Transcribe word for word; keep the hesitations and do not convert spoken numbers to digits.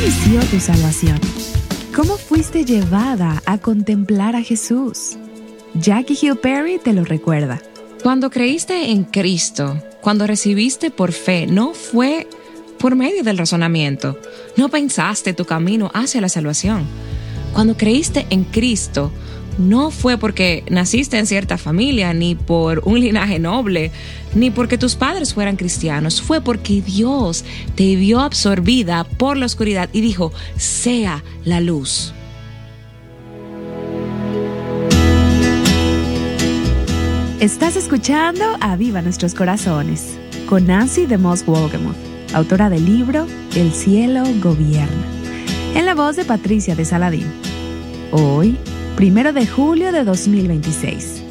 inició tu salvación? ¿Cómo fuiste llevada a contemplar a Jesús? Jackie Hill Perry te lo recuerda. Cuando creíste en Cristo, cuando recibiste por fe, no fue por medio del razonamiento. No pensaste tu camino hacia la salvación. Cuando creíste en Cristo, no fue porque naciste en cierta familia, ni por un linaje noble, ni porque tus padres fueran cristianos. Fue porque Dios te vio absorbida por la oscuridad y dijo, sea la luz. Estás escuchando Aviva Nuestros Corazones con Nancy DeMoss Wolgemuth, autora del libro El cielo gobierna, en la voz de Patricia de Saladín. Hoy, primero de julio de dos mil veintiséis.